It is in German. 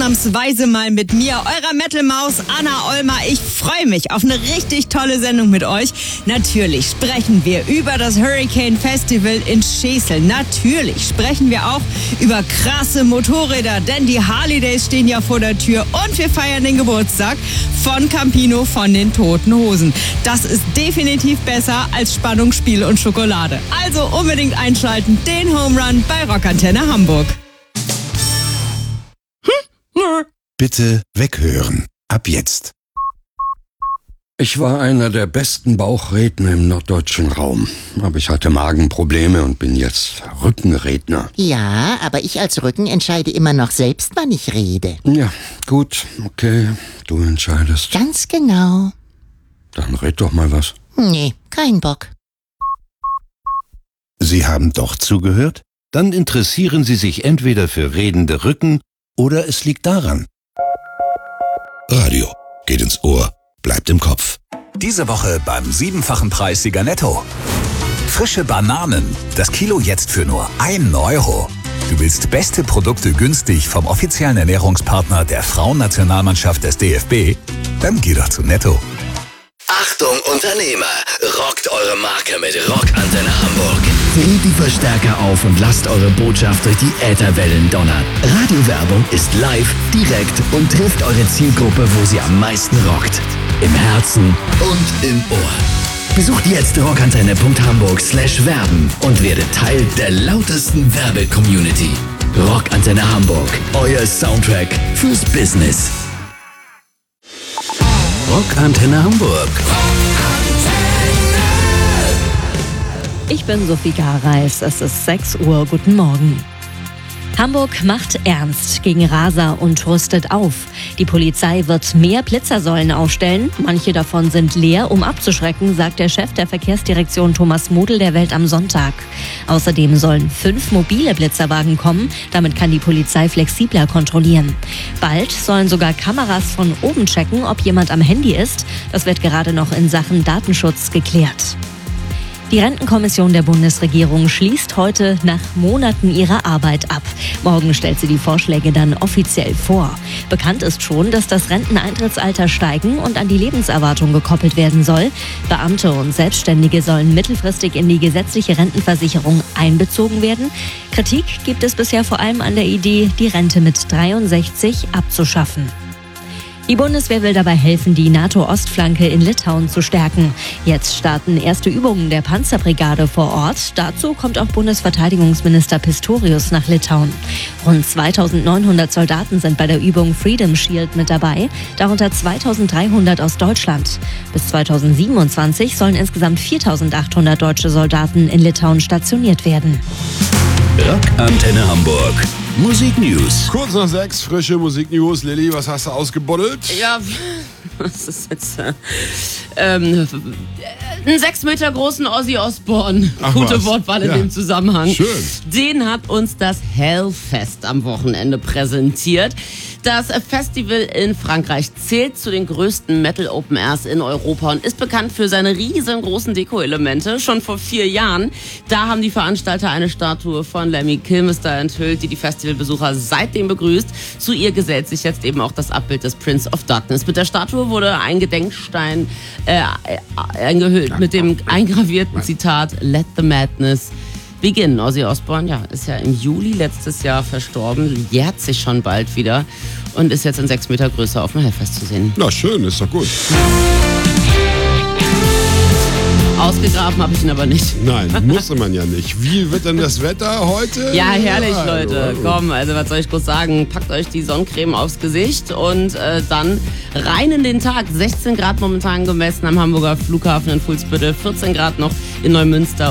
ausnahmsweise mal mit mir, eurer Metal-Maus Anna Ollmer. Ich freue mich auf eine richtig tolle Sendung mit euch. Natürlich sprechen wir über das Hurricane Festival in Schesel. Natürlich sprechen wir auch über krasse Motorräder, denn die Harley Days stehen ja vor der Tür und wir feiern den Geburtstag von Campino von den Toten Hosen. Das ist definitiv besser als Spannung, Spiel und Schokolade. Also unbedingt einschalten, den Home Run bei Rockantenne Hamburg. Bitte weghören. Ab jetzt. Ich war einer der besten Bauchredner im norddeutschen Raum. Aber ich hatte Magenprobleme und bin jetzt Rückenredner. Ja, aber ich als Rücken entscheide immer noch selbst, wann ich rede. Ja, gut, okay, du entscheidest. Ganz genau. Dann red doch mal was. Nee, kein Bock. Sie haben doch zugehört? Dann interessieren Sie sich entweder für redende Rücken oder es liegt daran. Radio geht ins Ohr, bleibt im Kopf. Diese Woche beim 7-fachen Preissieger Netto. Frische Bananen, das Kilo jetzt für nur 1 Euro. Du willst beste Produkte günstig vom offiziellen Ernährungspartner der Frauennationalmannschaft des DFB? Dann geh doch zu Netto. Achtung Unternehmer, rockt eure Marke mit Rockantenne Hamburg. Dreht die Verstärker auf und lasst eure Botschaft durch die Ätherwellen donnern. Radiowerbung ist live, direkt und trifft eure Zielgruppe, wo sie am meisten rockt. Im Herzen und im Ohr. Besucht jetzt rockantenne.hamburg/werben und werdet Teil der lautesten Werbe-Community. Rockantenne Hamburg, euer Soundtrack fürs Business. Rockantenne Hamburg. Ich bin Sophie Gareis, es ist 6 Uhr, guten Morgen. Hamburg macht ernst gegen Raser und rüstet auf. Die Polizei wird mehr Blitzersäulen aufstellen. Manche davon sind leer, um abzuschrecken, sagt der Chef der Verkehrsdirektion Thomas Model der Welt am Sonntag. Außerdem sollen 5 mobile Blitzerwagen kommen. Damit kann die Polizei flexibler kontrollieren. Bald sollen sogar Kameras von oben checken, ob jemand am Handy ist. Das wird gerade noch in Sachen Datenschutz geklärt. Die Rentenkommission der Bundesregierung schließt heute nach Monaten ihre Arbeit ab. Morgen stellt sie die Vorschläge dann offiziell vor. Bekannt ist schon, dass das Renteneintrittsalter steigen und an die Lebenserwartung gekoppelt werden soll. Beamte und Selbstständige sollen mittelfristig in die gesetzliche Rentenversicherung einbezogen werden. Kritik gibt es bisher vor allem an der Idee, die Rente mit 63 abzuschaffen. Die Bundeswehr will dabei helfen, die NATO-Ostflanke in Litauen zu stärken. Jetzt starten erste Übungen der Panzerbrigade vor Ort. Dazu kommt auch Bundesverteidigungsminister Pistorius nach Litauen. Rund 2900 Soldaten sind bei der Übung Freedom Shield mit dabei, darunter 2300 aus Deutschland. Bis 2027 sollen insgesamt 4800 deutsche Soldaten in Litauen stationiert werden. Rockantenne Hamburg. Musik News. Kurz nach 6, frische Musik News. Lilly, was hast du ausgebuddelt? Ja, was ist jetzt? Einen 6 Meter großen Ozzy Osbourne. Gute Wortwahl in dem Zusammenhang. Schön. Den hat uns das Hellfest am Wochenende präsentiert. Das Festival in Frankreich zählt zu den größten Metal Open Airs in Europa und ist bekannt für seine riesengroßen Deko-Elemente. Schon vor 4 Jahren, da haben die Veranstalter eine Statue von Lemmy Kilmister enthüllt, die Festivalbesucher seitdem begrüßt. Zu ihr gesellt sich jetzt eben auch das Abbild des Prince of Darkness. Mit der Statue wurde ein Gedenkstein eingehüllt mit dem eingravierten Zitat Let the Madness begin. Ozzy Osbourne, ja, ist ja im Juli letztes Jahr verstorben, jährt sich schon bald wieder und ist jetzt in 6 Meter Größe auf dem Hellfest zu sehen. Na schön, ist doch gut. Ausgegraben habe ich ihn aber nicht. Nein, musste man ja nicht. Wie wird denn das Wetter heute? Ja, herrlich, Leute. Komm, also was soll ich groß sagen? Packt euch die Sonnencreme aufs Gesicht und dann rein in den Tag. 16 Grad momentan gemessen am Hamburger Flughafen in Fuhlsbüttel, 14 Grad noch in Neumünster.